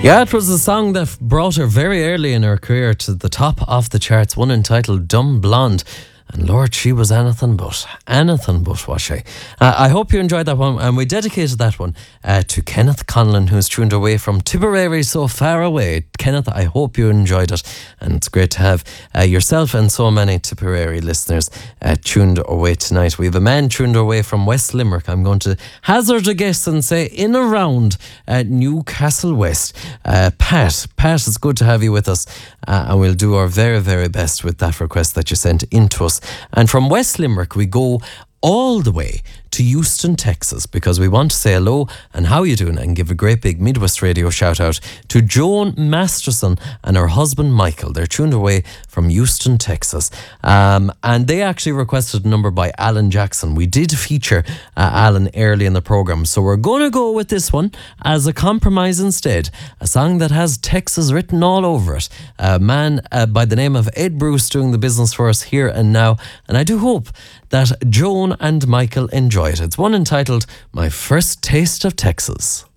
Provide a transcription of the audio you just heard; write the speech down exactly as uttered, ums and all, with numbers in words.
Yeah, it was a song that brought her very early in her career to the top of the charts, one entitled Dumb Blonde. And Lord, she was anything but, anything but, was she? Uh, I hope you enjoyed that one, and we dedicated that one uh, to Kenneth Conlon, who's tuned away from Tipperary, so far away. Kenneth, I hope you enjoyed it, and it's great to have uh, yourself and so many Tipperary listeners uh, tuned away tonight. We have a man tuned away from West Limerick. I'm going to hazard a guess and say in around uh, Newcastle West. Uh, Pat, Pat, it's good to have you with us, uh, and we'll do our very, very best with that request that you sent into us. And from West Limerick, we go all the way to Houston, Texas, because we want to say hello and how you doing and give a great big Midwest Radio shout out to Joan Masterson and her husband Michael. They're tuned away from Houston, Texas. Um, and they actually requested a number by Alan Jackson. We did feature uh, Alan early in the program, so we're going to go with this one as a compromise instead. A song that has Texas written all over it. A man uh, by the name of Ed Bruce doing the business for us here and now. And I do hope that Joan and Michael enjoy it. It's one entitled My First Taste of Texas.